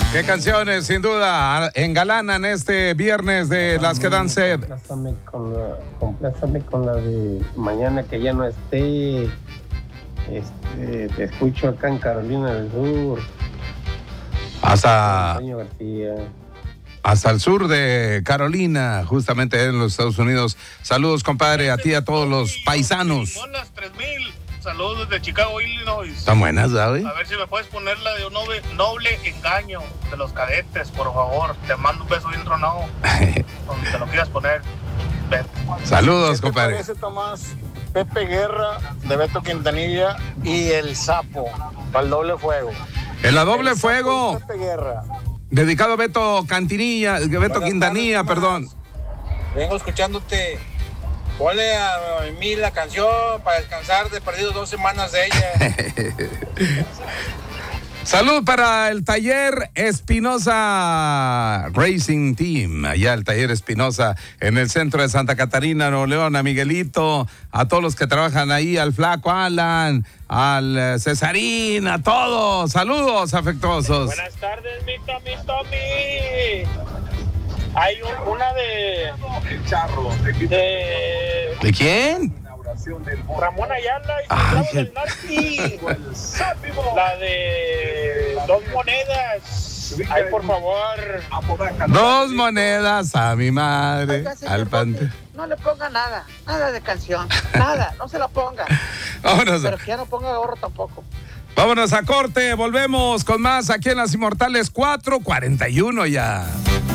Qué canciones, sin duda, engalanan este viernes de las que dan sed. Complázame con la de mañana que ya no esté. Te escucho acá en Carolina del Sur. Hasta Antonio García. Hasta el sur de Carolina, justamente en los Estados Unidos. Saludos, compadre, a ti y a todos los paisanos. Son las 3000. Saludos desde Chicago, Illinois. Están buenas, ¿sabes? A ver si me puedes poner la de un noble engaño de los Cadetes, por favor. Te mando un beso bien tronado. Donde te lo quieras poner. Ven. Saludos, compadre. ¿Qué te parece, Tomás? Pepe Guerra, de Beto Quintanilla y El Sapo, para el doble fuego. En la doble fuego. Pepe Guerra. Dedicado a Beto Quintanilla, perdón. Vengo escuchándote. Ponle a mí la canción para descansar de perdido 2 semanas de ella. Salud para el taller Espinosa Racing Team, allá el taller Espinosa en el centro de Santa Catarina, Nuevo León, a Miguelito, a todos los que trabajan ahí, al flaco Alan, al Cesarín, a todos, saludos afectuosos. Buenas tardes, mi Tommy. Hay una de... ¿De quién? Ramón Ayala y Gustavo del Narci. La de 2 monedas. Ay, por favor. 2 monedas a mi madre. Oiga, señor Al pante. Bote, no le ponga nada de canción, nada, no se la ponga. Vámonos. Pero que ya no ponga gorro tampoco. Vámonos a corte, volvemos con más aquí en Las Inmortales 4:41 ya.